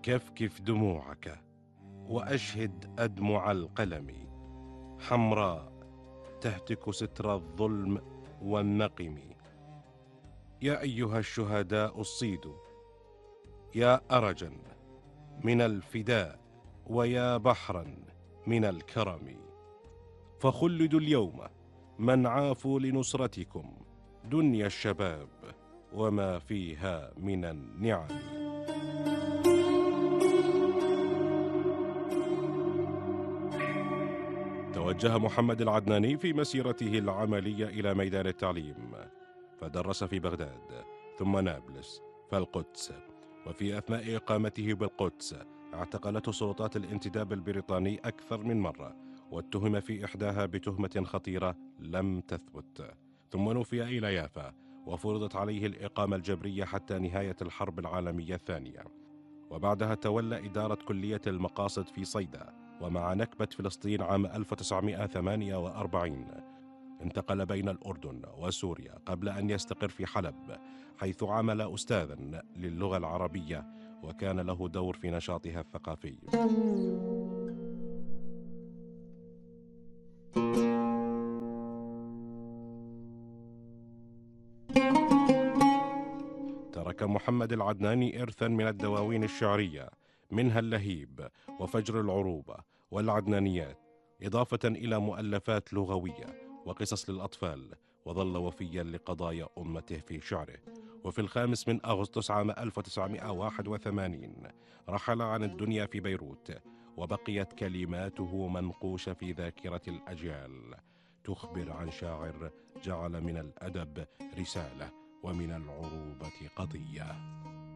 كفكف دموعك وأشهد أدمع القلم، حمراء تهتك ستر الظلم والنقم. يا أيها الشهداء الصيدوا، يا أرجا من الفداء، ويا بحرا من الكرم، فخلدوا اليوم من عافوا لنصرتكم دنيا الشباب وما فيها من النعم. توجه محمد العدناني في مسيرته العملية إلى ميدان التعليم، فدرس في بغداد ثم نابلس فالقدس. وفي أثناء إقامته بالقدس اعتقلته سلطات الانتداب البريطاني أكثر من مرة، واتهم في إحداها بتهمة خطيرة لم تثبت، ثم نفي إلى يافا وفرضت عليه الإقامة الجبرية حتى نهاية الحرب العالمية الثانية. وبعدها تولى إدارة كلية المقاصد في صيدا. ومع نكبة فلسطين عام 1948 انتقل بين الأردن وسوريا قبل أن يستقر في حلب، حيث عمل أستاذا للغة العربية وكان له دور في نشاطها الثقافي. ترك محمد العدناني إرثا من الدواوين الشعرية، منها اللهيب وفجر العروبة والعدنانيات، إضافة إلى مؤلفات لغوية وقصص للأطفال، وظل وفيا لقضايا أمته في شعره. وفي 5 أغسطس عام 1981 رحل عن الدنيا في بيروت، وبقيت كلماته منقوشة في ذاكرة الأجيال، تخبر عن شاعر جعل من الأدب رسالة ومن العروبة قضية.